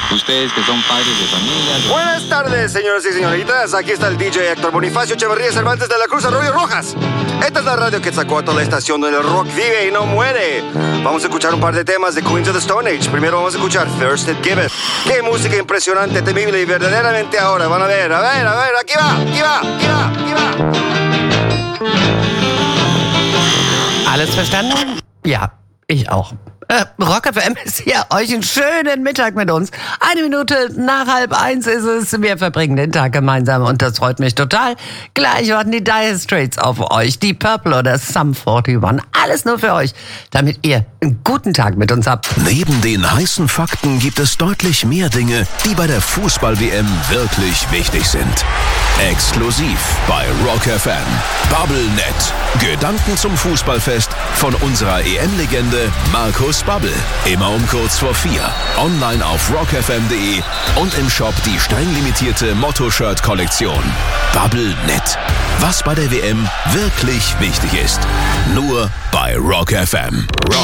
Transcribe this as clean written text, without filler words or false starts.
Ustedes que son padres de familia. Buenas tardes, señores y señoritas. Aquí está el DJ Héctor Bonifacio Echeverría Cervantes de la Cruz Arroyo Rojas. Esta es la radio que sacó a toda la estación donde el rock vive y no muere. Vamos a escuchar un par de temas de Queens of the Stone Age. Primero vamos a escuchar Thirsted Gibbet. Qué música impresionante, temible y verdaderamente ahora. Van a ver, aquí va. Alles verstanden? Ja, ich auch. Rock FM ist hier. Euch einen schönen Mittag mit uns. 1 Minute nach 12:30 ist es. Wir verbringen den Tag gemeinsam und das freut mich total. Gleich warten die Dire Straits auf euch. Die Purple oder Sum 41. Alles nur für euch, damit ihr einen guten Tag mit uns habt. Neben den heißen Fakten gibt es deutlich mehr Dinge, die bei der Fußball-WM wirklich wichtig sind. Exklusiv bei Rock FM. BubbleNet. Gedanken zum Fußballfest von unserer EM-Legende Markus Babbel. Immer um kurz vor 4. Online auf rockfm.de und im Shop die streng limitierte Motto-Shirt-Kollektion. BubbleNet. Was bei der WM wirklich wichtig ist. Nur bei Rock FM.